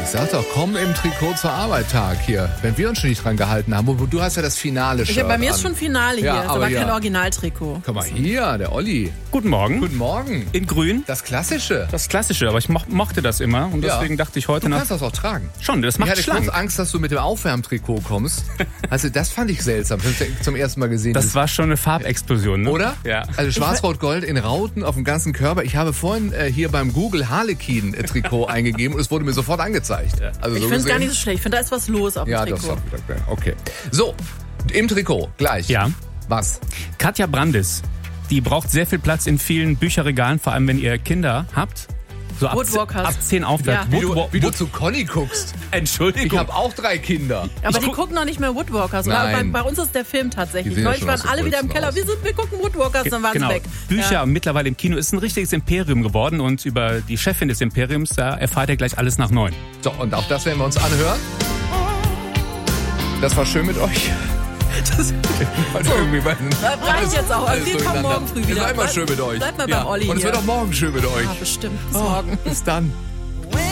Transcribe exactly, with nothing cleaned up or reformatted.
sag doch, komm im Trikot zur Arbeit Tag hier, wenn wir uns schon nicht dran gehalten haben. Du hast ja das finale Shirt Ich, bei mir an. ist schon Finale hier, Ja, ist aber aber ja. kein Originaltrikot. Guck mal hier, der Olli. Guten Morgen. Guten Morgen. In grün. Das Klassische. Das Klassische, aber ich mo- mochte das immer und Ja. deswegen dachte ich heute Du nach... kannst das auch tragen. Schon, das Ich macht hatte kurz schlank. Angst, dass du mit dem Aufwärmtrikot kommst. Also das fand ich seltsam. Das hab ich zum ersten Mal gesehen. Das war schon eine Farbexplosion, ne? Oder? Ja. Also schwarz-rot-gold in Rauten auf dem ganzen Körper. Ich habe vorhin äh, hier beim Google Harlequin-Trikot eingegeben und es wurde mir sofort angezeigt. Also Ich so finde es gar gesehen- nicht so schlecht. Ich finde, da ist was los auf dem Ja, das Trikot. ist okay. So, im Trikot, gleich. Ja. Was? Katja Brandis, die braucht sehr viel Platz in vielen Bücherregalen, vor allem wenn ihr Kinder habt. So ab, Woodwalkers. ab zehn aufwärts. Ja. Wie du, Woodwa- wie du Wood- zu Conny guckst. Entschuldigung. Ich habe auch drei Kinder. Aber Ich die guck- gucken noch nicht mehr Woodwalkers. Oder? Bei, Nein. bei uns ist der Film Die tatsächlich. sehen ja Neulich schon waren aus alle dem wieder im Größten Keller. aus. Wir, sind, wir gucken Woodwalkers, dann waren Genau. sie weg. Bücher Ja. mittlerweile im Kino ist ein richtiges Imperium geworden und über die Chefin des Imperiums, da erfahrt ihr gleich alles nach neun. So, und auch das werden wir uns anhören. Das war schön mit euch. Das also irgendwie bei, Das reicht jetzt auch. alles Wir kommen durcheinander. morgen früh wieder. Es war immer Bleib- schön mit euch. Bleib mal Ja. beim Olli Und es hier. wird auch morgen schön mit euch. Ja, bestimmt. Bis Oh, morgen. bis dann.